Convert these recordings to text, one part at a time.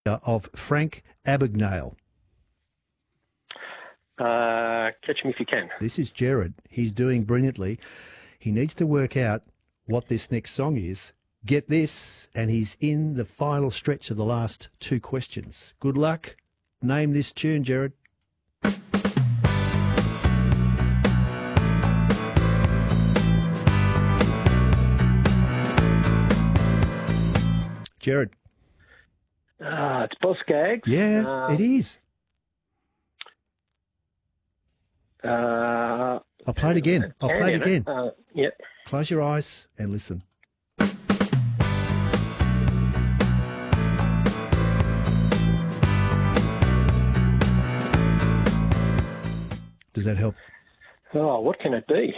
of Frank Abagnale. Catch me if you can. This is Jared. He's doing brilliantly. He needs to work out what this next song is. Get this, and he's in the final stretch of the last two questions. Good luck. Name this tune, Jared. Jared. It's Boz Scaggs. Yeah, it is. I'll play it again. I'll play it again. Yep. Close your eyes and listen. Does that help? Oh, what can it be?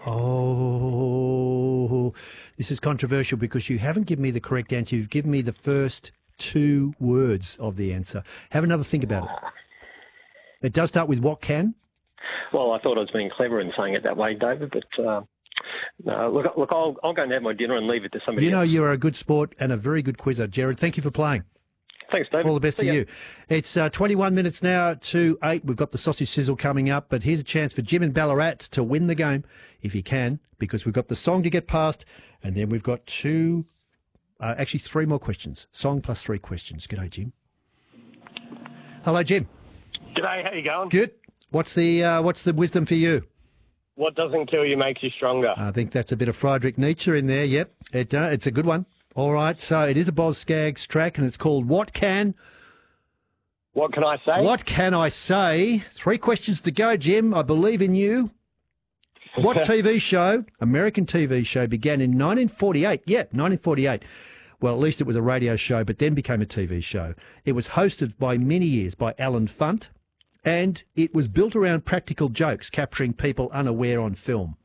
Oh, this is controversial because you haven't given me the correct answer. You've given me the first two words of the answer. Have another think about it. It does start with what can? Well, I thought I was being clever in saying it that way, David, but no, look, I'll go and have my dinner and leave it to somebody else. You're a good sport and a very good quizzer, Jared. Thank you for playing. Thanks, David. All the best to you. It's 21 minutes now to 8. We've got the sausage sizzle coming up, but here's a chance for Jim in Ballarat to win the game, if he can, because we've got the song to get past, and then we've got three more questions. Song plus 3 questions. G'day, Jim. Hello, Jim. G'day, how you going? Good. What's the wisdom for you? What doesn't kill you makes you stronger. I think that's a bit of Friedrich Nietzsche in there. Yep, it's a good one. All right, so it is a Boz Scaggs track, and it's called What Can I Say? What Can I Say? 3 questions to go, Jim. I believe in you. What TV show, American TV show, began in 1948? Yeah, 1948. Well, at least it was a radio show, but then became a TV show. It was hosted by many years by Alan Funt, and it was built around practical jokes, capturing people unaware on film.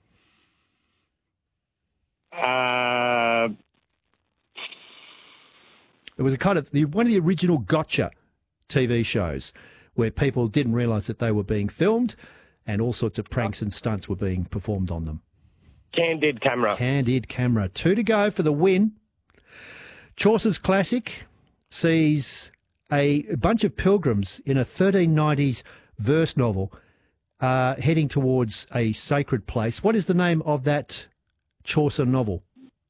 It was one of the original gotcha TV shows where people didn't realise that they were being filmed and all sorts of pranks and stunts were being performed on them. Candid Camera. Candid Camera. 2 to go for the win. Chaucer's classic sees a bunch of pilgrims in a 1390s verse novel heading towards a sacred place. What is the name of that Chaucer novel?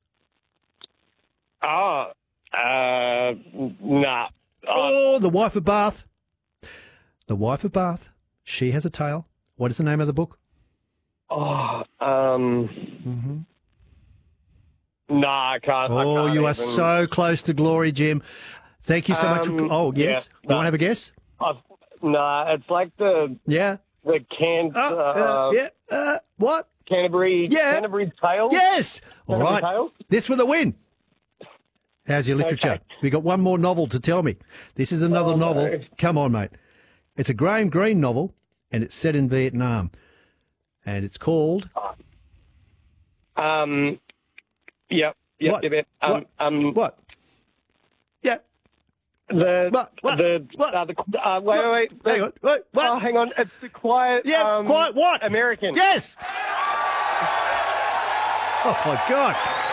Nah. The Wife of Bath. The Wife of Bath. She Has a Tale. What is the name of the book? Nah, I can't. You are so close to glory, Jim. Thank you so much. Yes. You want to have a guess? It's like the what? Canterbury. Yeah. Canterbury Tales. Yes. All Canterbury right. Tales? This for the win. How's your literature? Okay. We got one more novel to tell me. This is another novel. No. Come on, mate. It's a Graham Greene novel, and it's set in Vietnam, and it's called. Yep. What? Yep. What? Yeah. Wait. Hang on. Wait, what? Oh, hang on. It's the Quiet. Yeah. Quiet. What? American. Yes. Oh my God.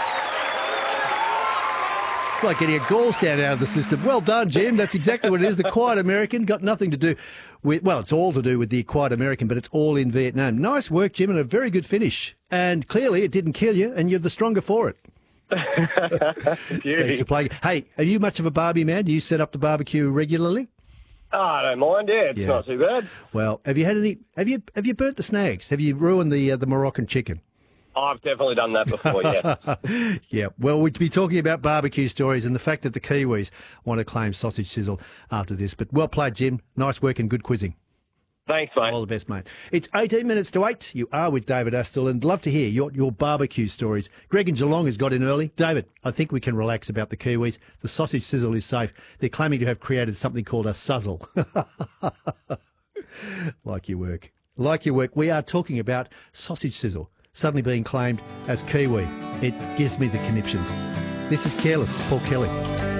It's like getting a gallstone out of the system. Well done, Jim. That's exactly what it is. The Quiet American got nothing to do with, well, it's all to do with the Quiet American, but it's all in Vietnam. Nice work, Jim, and a very good finish. And clearly it didn't kill you, and you're the stronger for it. Thanks for playing. Hey, are you much of a Barbie man? Do you set up the barbecue regularly? Oh, I don't mind. Yeah, it's not too bad. Well, have you had any? Have you burnt the snags? Have you ruined the Moroccan chicken? I've definitely done that before, yeah. Yeah, well, we'd be talking about barbecue stories and the fact that the Kiwis want to claim sausage sizzle after this. But well played, Jim. Nice work and good quizzing. Thanks, mate. All the best, mate. It's 18 minutes to 8. You are with David Astle, and love to hear your barbecue stories. Greg in Geelong has got in early. David, I think we can relax about the Kiwis. The sausage sizzle is safe. They're claiming to have created something called a suzzle. Like your work. Like your work. We are talking about sausage sizzle suddenly being claimed as Kiwi. It gives me the conniptions. This is Careless, Paul Kelly.